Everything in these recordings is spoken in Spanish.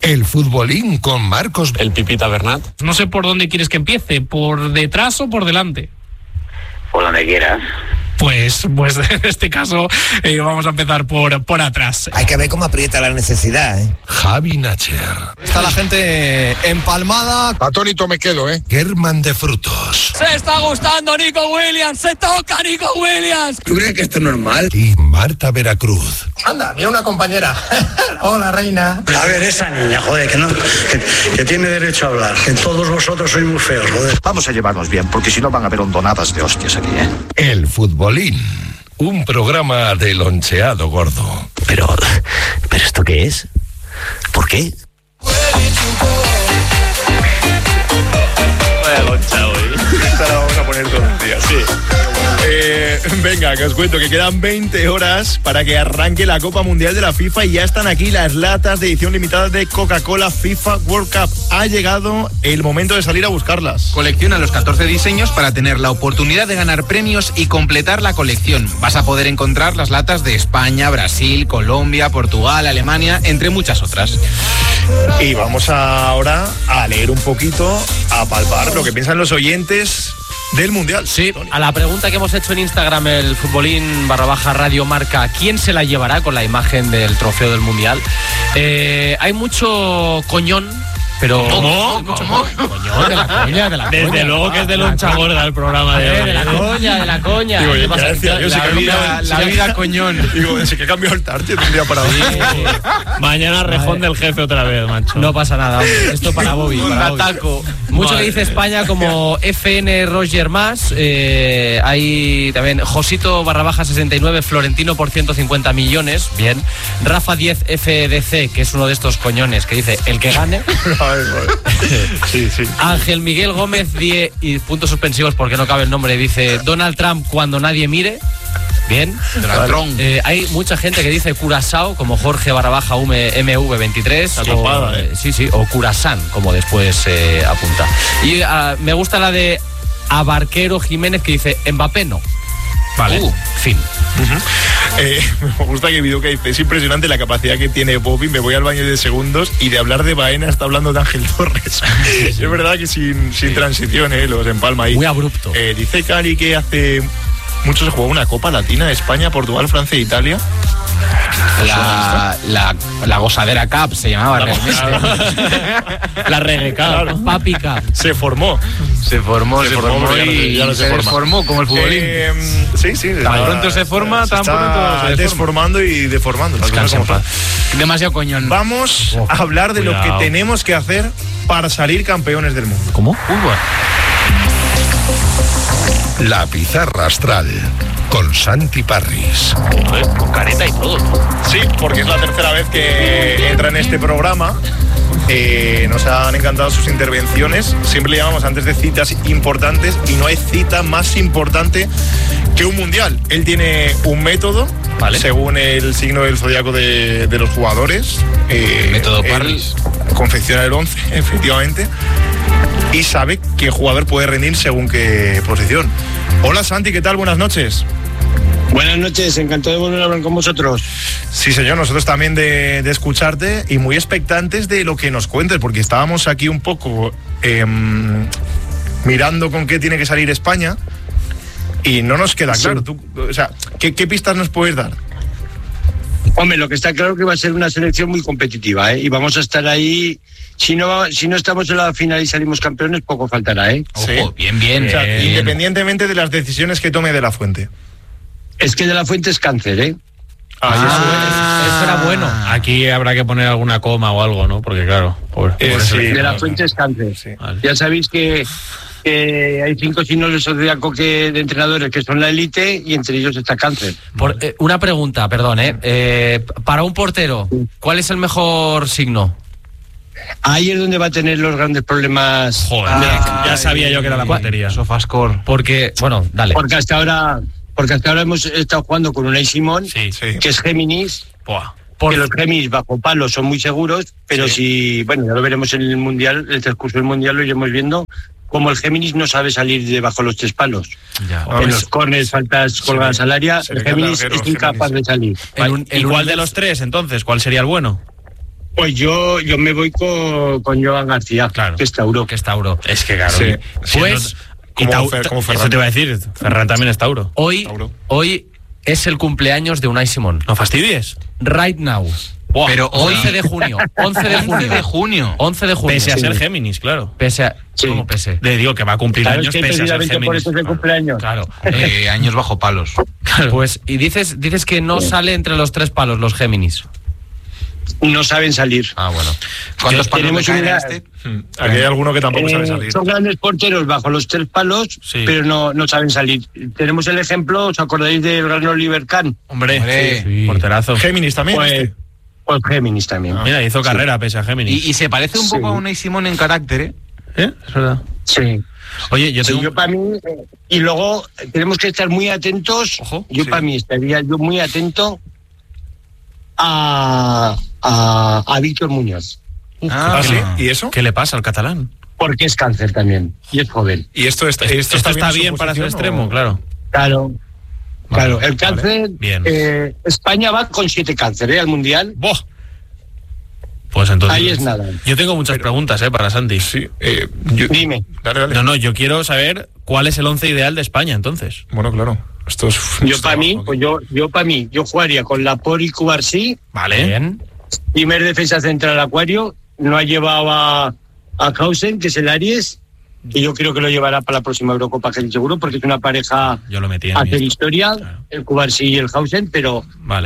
El futbolín con Marcos. El Pipita Bernat. No sé por dónde quieres que empiece, ¿por detrás o por delante? Por donde quieras. Pues en este caso vamos a empezar por atrás. Hay que ver cómo aprieta la necesidad, ¿eh? Javi Nacher. Está la gente empalmada. Atónito me quedo, ¿eh? Germán de Frutos. Se está gustando Nico Williams, se toca Nico Williams. ¿Tú crees que esto es normal? Y Marta Veracruz. Anda, mira una compañera. Hola, reina. A ver, esa niña, joder, que tiene derecho a hablar. Que todos vosotros sois muy feos, joder. Vamos a llevarnos bien, porque si no van a haber hondonadas de hostias aquí, ¿eh? El futbolín. Un programa de loncheado gordo. ¿Pero esto qué es? ¿Por qué? Vaya loncha hoy. Esta la vamos a poner todos los días, sí. Venga, que os cuento que quedan 20 horas para que arranque la Copa Mundial de la FIFA y ya están aquí las latas de edición limitada de Coca-Cola FIFA World Cup. Ha llegado el momento de salir a buscarlas. Colecciona los 14 diseños para tener la oportunidad de ganar premios y completar la colección. Vas a poder encontrar las latas de España, Brasil, Colombia, Portugal, Alemania, entre muchas otras. Y vamos ahora a leer un poquito, a palpar lo que piensan los oyentes del Mundial. Sí, a la pregunta que hemos hecho en Instagram, el futbolín /Radio Marca, ¿quién se la llevará con la imagen del trofeo del Mundial? Hay mucho coñón, pero... ¿Cómo? Coñón, de la coña. Desde luego que es de loncha gorda el programa de hoy. De la coña. Digo, ¿Qué pasa? decía, yo La vida coñón. Digo, sí que he cambiado el target un día para otro. Mañana rejón del jefe otra vez, macho. No pasa nada, hombre. Esto para Bobby. Taco. Mucho que dice España como FN Roger más. Hay también Josito /69, Florentino por 150 millones. Bien. Rafa 10 FDC, que es uno de estos coñones que dice el que gane. Sí. Ángel Miguel Gómez 10 y puntos suspensivos porque no cabe el nombre. Dice Donald Trump cuando nadie mire. Bien. Hay mucha gente que dice Curazao, como Jorge /MV23. Sí, o Curazán, como después apunta. Y me gusta la de Abarquero Jiménez, que dice Mbappé no. Vale. Fin. Me gusta que el video que dice, es impresionante la capacidad que tiene Bobby, me voy al baño de segundos y de hablar de Baena está hablando de Ángel Torres. Es verdad que sin transición, los empalma ahí. Muy abrupto. Dice Cari que hace mucho se jugó una Copa Latina, España, Portugal, Francia e Italia. La gozadera Cup se llamaba realmente. La Reggae Cup, claro. Papi Cup. Se formó y ya no se desformó como el futbolín. Sí. Tan pronto se forma, tan pronto se desformando y deformando. Demasiado coñón. Vamos a hablar de lo que tenemos que hacer para salir campeones del mundo. ¿Cómo? La pizarra astral con Santi Parris. Con careta y todo. Sí, porque es la tercera vez que entra en este programa. Nos han encantado sus intervenciones. Siempre le llamamos antes de citas importantes y no hay cita más importante que un mundial. Él tiene un método, ¿vale?, según el signo del zodiaco de los jugadores. Método Parris. Confecciona el 11, efectivamente. Y sabe qué jugador puede rendir según qué posición. Hola Santi, ¿qué tal? Buenas noches. Buenas noches, encantado de volver a hablar con vosotros. Sí, señor, nosotros también de escucharte y muy expectantes de lo que nos cuentes, porque estábamos aquí un poco mirando con qué tiene que salir España y no nos queda claro. Tú, o sea, ¿qué pistas nos puedes dar? Hombre, lo que está claro es que va a ser una selección muy competitiva, ¿eh? Y vamos a estar ahí. Si no estamos en la final y salimos campeones, poco faltará, ¿eh? Ojo, bien. O sea, independientemente de las decisiones que tome De La Fuente. Es que De La Fuente es cáncer, ¿eh? Eso era bueno. Aquí habrá que poner alguna coma o algo, ¿no? Porque claro, De La Fuente es cáncer. Sí. Vale. Ya sabéis que hay 5 signos de zodiaco de entrenadores que son la élite y entre ellos está cáncer. Una pregunta, perdón, para un portero, ¿cuál es el mejor signo? Ahí es donde va a tener los grandes problemas. Joder, ya sabía yo que era la portería. Sofascore. Porque, bueno, dale. Porque hasta ahora hemos estado jugando con Unai Simón, que es Géminis. Que los Géminis bajo palos son muy seguros, pero ya lo veremos en el Mundial, el transcurso del Mundial lo iremos viendo, como el Géminis no sabe salir de bajo los 3 palos. En los córneres, faltas colgadas al área, el Géminis es incapaz de salir. ¿Y cuál de los 3 entonces? ¿Cuál sería el bueno? Pues yo me voy con Joan García, claro, que es Tauro. Es que claro. Sí. Pues Como Ferran. Eso te iba a decir, Ferran también es Tauro. Hoy es el cumpleaños de Unai Simón. No fastidies. Right now. Buah, pero 11 de junio. 11 de junio. Pese a ser Géminis, claro. ¿Cómo pese? Le digo que va a cumplir años pese a ser Géminis. Por eso es el cumpleaños. Claro. Años bajo palos. Claro. Pues, y dices que no sale entre los 3 palos los Géminis. No saben salir. Ah, bueno. ¿Cuántos palos tenemos caen en este? Aquí hay alguno que tampoco sabe salir. Son grandes porteros bajo los 3 palos, pero no saben salir. Tenemos el ejemplo, ¿os acordáis del gran Oliver Kahn? Hombre, porterazo. Géminis también. Pues Géminis también. Mira, hizo carrera pese a Géminis. Y se parece un poco a Unai Simón en carácter, ¿eh? Es verdad. Sí. Oye, yo para mí, y luego tenemos que estar muy atentos. Ojo, para mí estaría muy atento a Víctor Muñoz. ¿Sí? ¿Y eso? ¿Qué le pasa al catalán? Porque es cáncer también y es joven. ¿Y esto está bien para ser extremo? Claro. Claro, el cáncer. Bien. España va con 7 cáncer al mundial. ¡Boh! Pues entonces. Ahí es nada. Yo tengo muchas preguntas, para Santi. Sí. Dime. Dale. No, yo quiero saber cuál es el 11 ideal de España, entonces. Bueno, claro. Esto es. Yo para mí, yo jugaría con Laporte y Cubarsí. Vale. Bien. Primer defensa central Acuario. No ha llevado a Hausen, que es el Aries. Y yo creo que lo llevará para la próxima Eurocopa, que seguro, porque es una pareja yo lo metí en hacer historia, claro. El Cubarsí y el Hausen, pero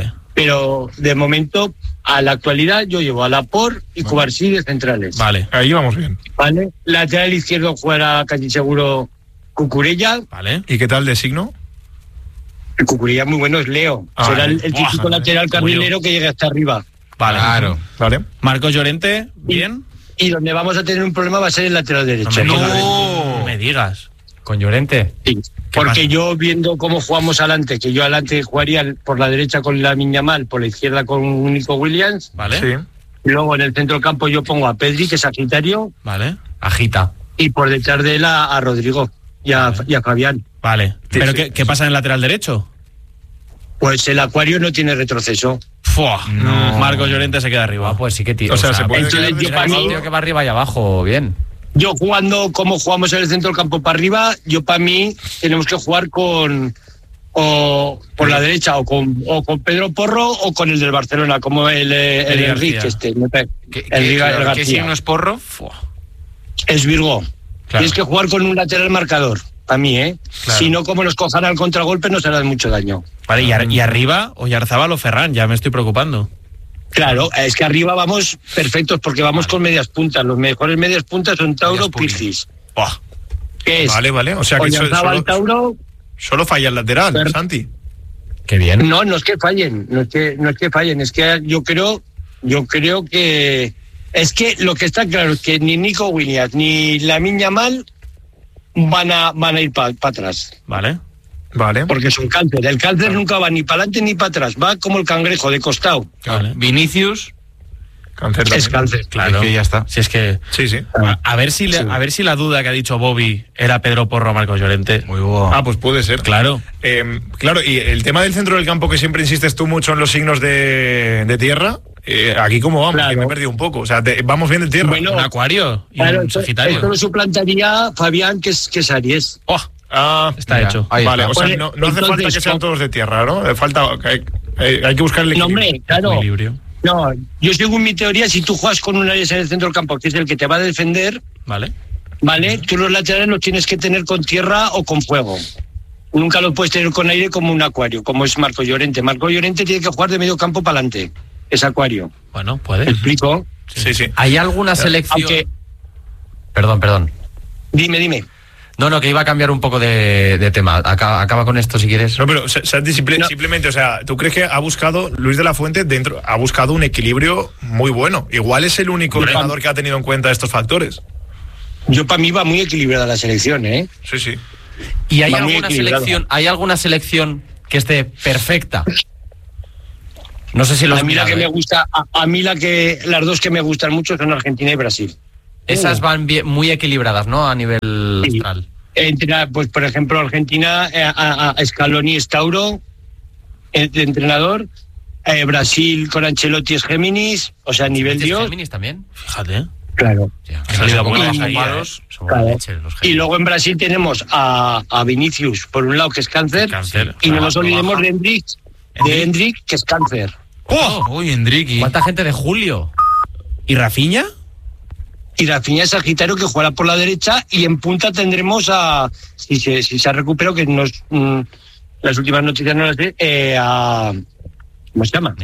de momento, a la actualidad, yo llevo a Laporte y Cubarsí de centrales. Vale. Ahí vamos bien. Vale. Lateral izquierdo jugará casi seguro Cucurella. Vale. ¿Y qué tal de signo? El Cucurella muy bueno es Leo. Será el típico lateral carrilero que llegue hasta arriba. Vale. Claro. Vale. Marcos Llorente, bien. Y donde vamos a tener un problema va a ser el lateral derecho. No me digas. ¿Con Llorente? Sí, porque yo viendo cómo jugamos adelante, que yo adelante jugaría por la derecha con Lamine Yamal, por la izquierda con Nico Williams. Vale. Sí. Y luego en el centro del campo yo pongo a Pedri, que es Sagitario. Vale. Agita. Y por detrás de él a Rodrigo y a Fabián. Vale. ¿Pero qué pasa en el lateral derecho? Pues el Acuario no tiene retroceso. No. Marcos Llorente se queda arriba. Pues sí que tiene. O sea, se puede entonces yo para mí, que va arriba y abajo, bien. Yo jugando como jugamos en el centro del campo para arriba, yo para mí tenemos que jugar por la derecha o con Pedro Porro o con el del Barcelona, como el Enrique ¿Qué signo es Porro? Es Virgo. Claro. Tienes que jugar con un lateral marcador, a mí, Claro. Si no, como nos cojan al contragolpe, nos harán mucho daño. Vale, y arriba, Oyarzábal o Ferran, ya me estoy preocupando. Claro, es que arriba vamos perfectos porque vamos con medias puntas. Los mejores medias puntas son Tauro, Pircis. ¿Qué es? Vale. O sea que Tauro. Solo falla el lateral, Santi. Qué bien. No es que fallen, no es que fallen, es que yo creo que es que lo que está claro es que ni Nico Williams ni Lamine Yamal van a ir para atrás. Vale. Porque son cáncer. El cáncer nunca va ni para adelante ni para atrás, va como el cangrejo de costado. Vale. Vinicius es cáncer. Claro. Es que ya está. Si es que Sí. a ver si la duda que ha dicho Bobby era Pedro Porro o Marcos Llorente. Muy bueno. Pues puede ser. Claro. Claro, y el tema del centro del campo, que siempre insistes tú mucho en los signos de tierra, aquí cómo vamos, que me he perdido un poco. O sea, vamos bien de tierra. Bueno, un Acuario y claro, un Sagitario. esto lo suplantaría Fabián, que es Aries. Está hecho. Vale, está. o sea, no hace falta que sean todos de tierra, ¿no? Hay que buscar el equilibrio. Hombre, claro. Equilibrio. No, yo según mi teoría, si tú juegas con un Aries en el centro del campo, que es el que te va a defender, Vale. tú los laterales los tienes que tener con tierra o con fuego. Nunca lo puedes tener con aire como un Acuario, como es Marcos Llorente. Marcos Llorente tiene que jugar de medio campo para adelante. Es Acuario. Bueno, puede. ¿Me explico? Sí. ¿Hay alguna selección? Aunque... Perdón. Dime. No, que iba a cambiar un poco de tema. Acaba con esto si quieres. No, pero Santi, simplemente, o sea, ¿tú crees que ha buscado Luis de la Fuente ha buscado un equilibrio muy bueno? Igual es el único entrenador que ha tenido en cuenta estos factores. Yo para mí va muy equilibrada la selección, ¿eh? Sí. ¿Y hay alguna selección que esté perfecta? No sé si lo has mirado. Que me gusta, a mí las dos que me gustan mucho son Argentina y Brasil. Esas van muy equilibradas, ¿no? A nivel astral. Pues por ejemplo, Argentina, a Scaloni es Tauro, de entrenador, Brasil con Ancelotti es Géminis, o sea, nivel Dios. Géminis también. Fíjate. Claro. Claro. Y luego en Brasil tenemos a Vinicius, por un lado, que es cáncer. Y no nos olvidemos de Endrick, que es cáncer. Uy, Endrick. ¿Cuánta gente de Julio? ¿Y Rafinha? Y Rafinha es Sagitario, que jugará por la derecha, y en punta tendremos si se ha recuperado, que las últimas noticias no las sé, ¿cómo se llama?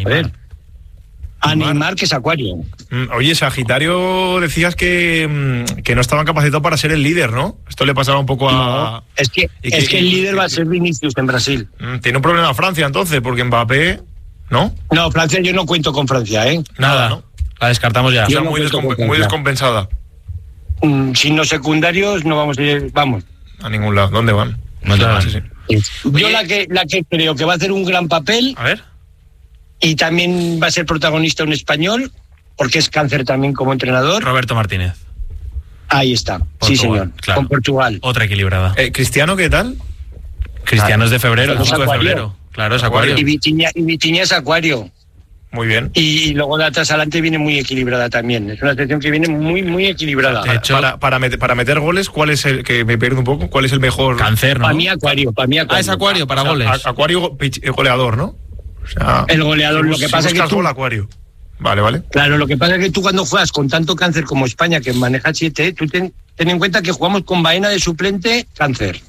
A Neymar, que es Acuario. Oye, Sagitario, decías que no estaban capacitados para ser el líder, ¿no? Esto le pasaba un poco a... No, es que el líder va a ser Vinicius en Brasil. Tiene un problema Francia, entonces, porque Mbappé... ¿No? No, Francia, yo no cuento con Francia, ¿eh? Nada, ¿no? La descartamos ya. O sea, muy descompensada. Sin los secundarios no vamos a ir, vamos. A ningún lado. ¿Dónde van? Yo la que creo que va a hacer un gran papel... A ver. Y también va a ser protagonista un español, porque es cáncer también como entrenador. Roberto Martínez. Ahí está, Portugal, sí señor, claro. con Portugal. Otra equilibrada. ¿Cristiano qué tal? Cristiano es de febrero, el 5 de Acuario. febrero. Claro, es Acuario. Y Vitinha es Acuario. Muy bien. Y luego de atrás adelante viene muy equilibrada también. Es una selección que viene muy, muy equilibrada. De hecho, para meter goles, ¿cuál es el que me pierdo un poco? ¿Cuál es el mejor? Cáncer, ¿no? Para mí Acuario. Es Acuario para goles. Acuario goleador, ¿no? O sea, el goleador. Lo que pasa es que tú... gol, Acuario. Vale. Claro, lo que pasa es que tú cuando juegas con tanto cáncer como España, que maneja 7, tú ten en cuenta que jugamos con Baena de suplente, cáncer.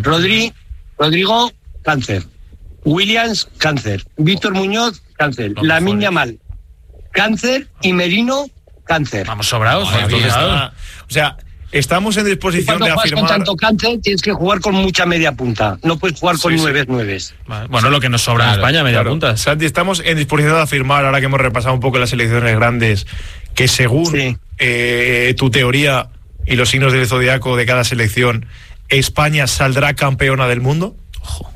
Rodrigo, cáncer. Williams, cáncer. Víctor Muñoz, cáncer. Lamine Yamal, cáncer. Y Merino, cáncer. Vamos sobrados. O sea, estamos en disposición de afirmar... Cuando juegas con tanto cáncer, tienes que jugar con mucha media punta. No puedes jugar con 9. Bueno, lo que nos sobra en España, media punta. Santi, estamos en disposición de afirmar, ahora que hemos repasado un poco las selecciones grandes, que según tu teoría y los signos del zodiaco de cada selección, España saldrá campeona del mundo. Ojo.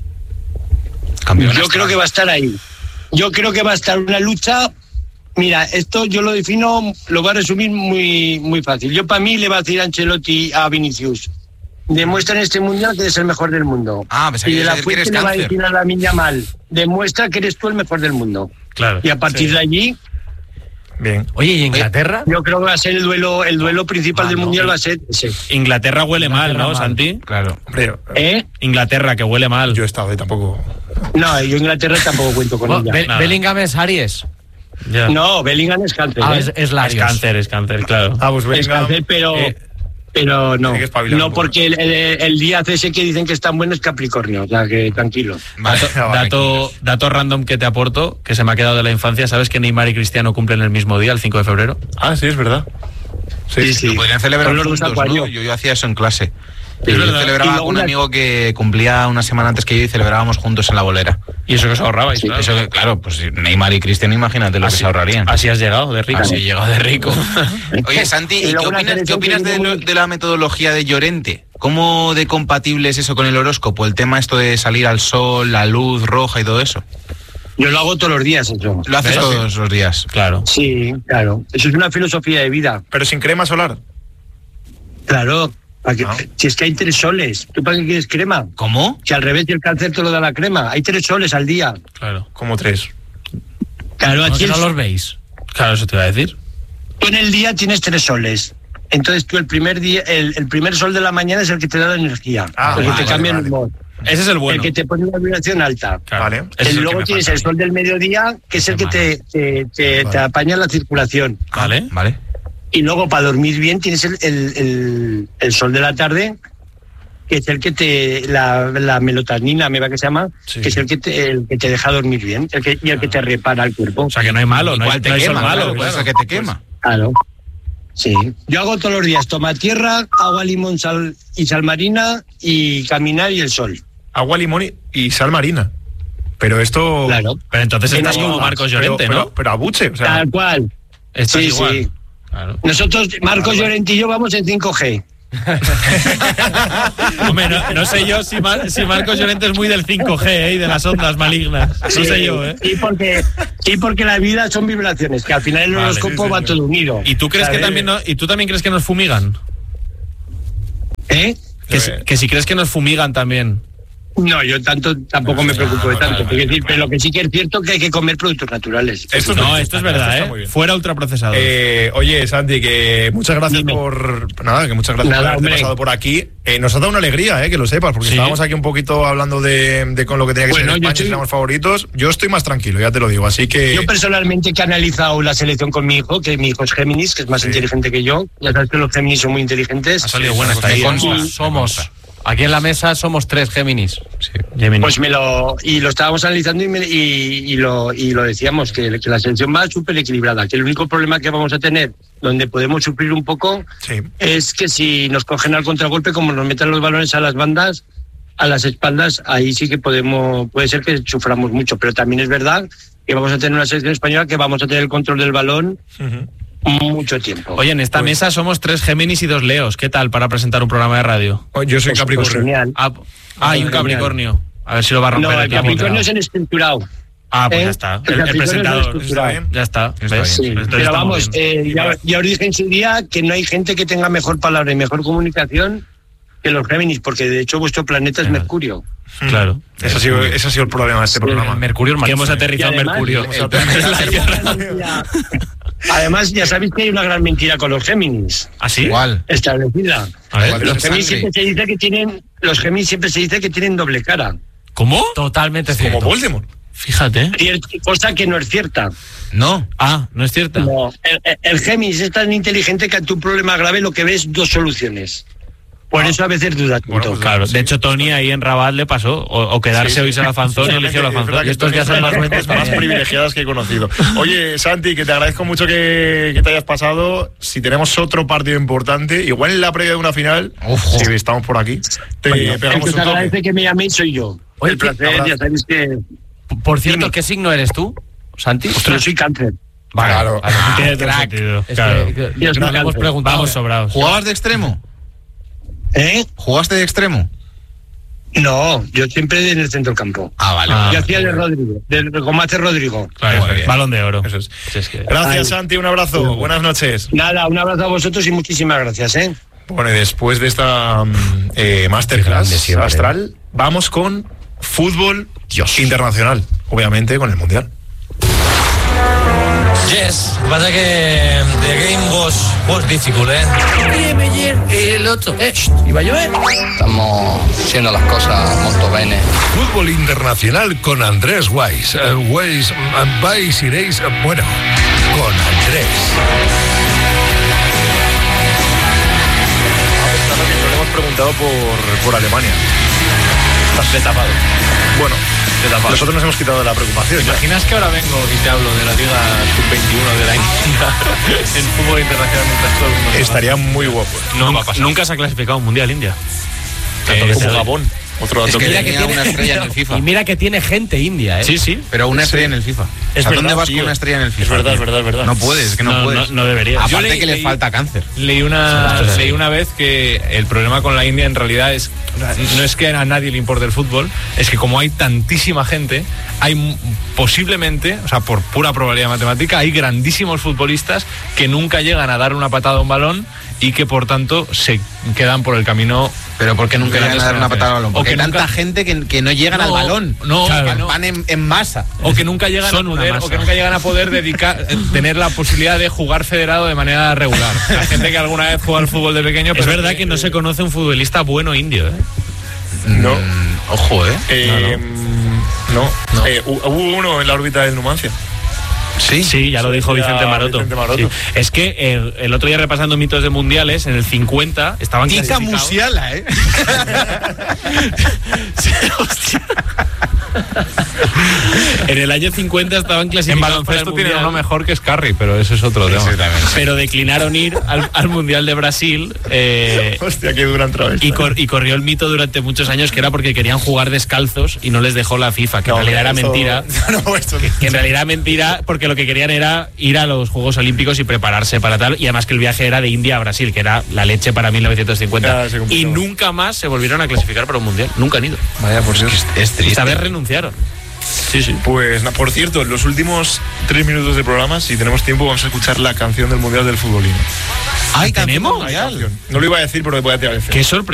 Yo creo que va a estar ahí. Yo creo que va a estar una lucha. Mira, esto yo lo defino, lo voy a resumir muy, muy fácil. Yo, para mí, le va a decir Ancelotti a Vinicius: demuestra en este mundial que eres el mejor del mundo. Pues y de la Fuente le va a decir a Lamine Yamal: demuestra que eres tú el mejor del mundo. Claro. Y a partir de allí... Bien. Oye, ¿y Inglaterra? Yo creo que va a ser el duelo principal del mundial, va a ser ese. Inglaterra huele mal, ¿no, Santi? Claro. Inglaterra, que huele mal. Yo he estado ahí tampoco. No, yo Inglaterra tampoco cuento con ella. Bellingham es Aries. Ya. No, Bellingham es cáncer. Es Larios. Es cáncer, claro. Pues es cáncer, pero no. No, porque el Díaz ese que dicen que es tan bueno es Capricornio, o sea que tranquilo. Dato random que te aporto, que se me ha quedado de la infancia. ¿Sabes que Neymar y Cristiano cumplen el mismo día, el 5 de febrero? Ah, sí, es verdad. Sí. Lo podrían celebrar juntos, ¿no? Yo hacía eso en clase. Yo celebraba con un amigo que cumplía una semana antes que yo y celebrábamos juntos en la bolera. ¿Y eso que os ahorrabais? Sí, claro, pues Neymar y Cristiano, imagínate lo que se ahorrarían. Así has llegado de rico. Así he llegado de rico. Oye, Santi, ¿y qué opinas de la metodología de Llorente? ¿Cómo de compatible es eso con el horóscopo? El tema esto de salir al sol, la luz roja y todo eso. Yo lo hago todos los días, eso. ¿Lo haces todos los días? Claro. Sí, claro. Eso es una filosofía de vida. Pero sin crema solar. Claro. Si es que hay 3 soles, ¿tú para qué quieres crema? ¿Cómo? Si al revés el cáncer te lo da la crema, hay 3 soles al día. Claro. ¿Cómo 3? Claro, aquí no los veis. Claro, eso te iba a decir. Tú en el día tienes 3 soles. Entonces tú el primer día, el primer sol de la mañana es el que te da la energía, el que te cambia el humor. Ese es el bueno. El que te pone una vibración alta. Vale. Luego tienes el sol del mediodía, que es el que te apaña la circulación. Vale. Y luego para dormir bien tienes el sol de la tarde, que es el que la melatonina, me va que se llama, que es el que te deja dormir bien, el que te repara el cuerpo. O sea que no hay malo, no hay sol malo, claro, que te quema. Claro. Sí. Yo hago todos los días toma tierra, agua, limón, sal y sal marina, y caminar y el sol. Agua, limón y sal marina. Pero esto... Claro. Pero entonces estás como Marcos Llorente, ¿no? Pero a buche, o sea... Tal cual. Estás igual. Sí. Claro. Nosotros, Marcos Llorente y yo, vamos en 5G. Hombre, no sé yo si Marcos Llorente es muy del 5G y de las ondas malignas. No sé yo, ¿eh? Sí, porque la vida son vibraciones, que al final el horóscopo va todo unido. ¿Y tú crees que también ¿y tú también crees que nos fumigan? ¿Eh? Que si crees que nos fumigan también. No, yo tampoco me preocupo de tanto. Vale. Pero lo que sí que es cierto es que hay que comer productos naturales. Esto es verdad, fuera ultraprocesados. Oye, Santi, que muchas gracias por haberte pasado por aquí. Nos ha dado una alegría, que lo sepas, porque estábamos aquí un poquito hablando de con lo que tenía que ser España, si éramos favoritos. Yo estoy más tranquilo, ya te lo digo, así que... Yo personalmente, que he analizado la selección con mi hijo, que mi hijo es Géminis, que es más inteligente que yo. Ya sabes que los Géminis son muy inteligentes. Ha salido buena esta ahí. Somos... Aquí en la mesa somos 3 Géminis. Sí. Pues lo estábamos analizando y lo decíamos, que la selección va súper equilibrada, que el único problema que vamos a tener, donde podemos sufrir un poco, es que si nos cogen al contragolpe, como nos metan los balones a las bandas, a las espaldas, ahí sí que puede ser que suframos mucho, pero también es verdad que vamos a tener una selección española que vamos a tener el control del balón mucho tiempo. Oye, en esta mesa somos 3 Géminis y 2 Leos. ¿Qué tal para presentar un programa de radio? Yo soy Capricornio. Y un Capricornio. A ver si lo va a romper. No, el Capricornio es el estructurado. Pues ya está. El presentador. Ya está. ¿Ves? Sí. Pero vamos, ya os dije en su día que no hay gente que tenga mejor palabra y mejor comunicación que los Géminis, porque de hecho vuestro planeta es Mercurio. Claro. Ese ha sido el problema de este programa. Mercurio, que hemos aterrizado en Mercurio. Además, ya sabéis que hay una gran mentira con los Géminis. ¿Ah, sí? ¿Cuál? Establecida. Los Géminis siempre se dice que tienen doble cara. ¿Cómo? Totalmente cierto. Como Voldemort. Fíjate. Cosa que no es cierta. No. ¿No es cierta? No. El Géminis es tan inteligente que ante un problema grave lo que ve es 2 soluciones. Por eso a veces dudas. Bueno, pues claro. De hecho, Tony ahí en Rabat le pasó. O quedarse o irse a la fanzón y eligió la fanzón. Y estos ya son las mentes más privilegiadas que he conocido. Oye, Santi, que te agradezco mucho que te hayas pasado. Si tenemos otro partido importante, igual en la previa de una final, si estamos por aquí, te pegamos un toque. Agradece que me llaméis, soy yo. Oye, el placer, ya sabéis que... Por cierto, ¿qué signo eres tú, Santi? Yo soy Cáncer. Claro. Tiene todo sentido. Claro. Vamos sobrados. ¿Jugabas de extremo? ¿Jugaste de extremo? No, yo siempre en el centro del campo. Vale. Yo hacía de Rodrigo, como hace Rodrigo. Claro, Balón de oro. Eso es. Gracias, Santi, un abrazo. Buenas noches. Nada, un abrazo a vosotros y muchísimas gracias. Bueno, y después de esta masterclass astral, vamos con fútbol internacional, obviamente con el Mundial. Yes, lo que pasa es que the game was difficult, el otro, iba a llover. Estamos haciendo las cosas molto bene. Fútbol internacional con Andrés Weiss. Weiss iréis, bueno, con Andrés. Nos hemos preguntado por Alemania. Estás tapado. Bueno, nosotros nos hemos quitado de la preocupación. ¿Te imaginas que ahora vengo y te hablo de la Liga Sub-21 de la India en fútbol internacional mientras todo el mundo? Estaría muy guapo. No va a pasar. Nunca se ha clasificado un mundial India. Como Gabón. Otro dato que tenía una estrella en el FIFA. Y mira que tiene gente india, Sí. Pero una estrella en el FIFA. Es verdad, ¿dónde vas con una estrella en el FIFA? Es verdad. No puedes, no puedes. No deberías. Aparte que le falta cáncer. Leí una vez que el problema con la India en realidad no es que a nadie le importe el fútbol, es que como hay tantísima gente, hay posiblemente, o sea, por pura probabilidad matemática, hay grandísimos futbolistas que nunca llegan a dar una patada a un balón y que por tanto se quedan por el camino. Pero ¿por qué nunca llegan a dar una patada al balón? Porque hay tanta gente que no llegan al balón. Van en masa. O que nunca llegan a poder dedicar, tener la posibilidad de jugar federado de manera regular. La gente que alguna vez juega al fútbol de pequeño. Es verdad que no se conoce un futbolista bueno indio, No. Ojo, No. Hubo uno en la órbita del Numancia. Sí, ya lo dijo Vicente Maroto. Sí. Es que el otro día, repasando mitos de mundiales, en el 50 estaban Tica Musiala, Hostia. En el año 50 estaban clasificados. En baloncesto tienen uno mejor que es Curry, pero eso es otro tema. Pero declinaron ir al Mundial de Brasil. Hostia, qué dura través. Y corrió el mito durante muchos años que era porque querían jugar descalzos y no les dejó la FIFA, que en realidad era mentira. Que en realidad era mentira, porque lo que querían era ir a los Juegos Olímpicos y prepararse para tal, y además que el viaje era de India a Brasil, que era la leche para 1950. Y nunca más se volvieron a clasificar para un Mundial. Nunca han ido. Vaya, por Dios. Es triste. Esta vez renunciaron. Sí. Pues, por cierto, en los últimos 3 minutos de programa, si tenemos tiempo, vamos a escuchar la canción del Mundial del Futbolino. ¿Hay canción? No lo iba a decir, pero voy a tirar el Qué sorpresa.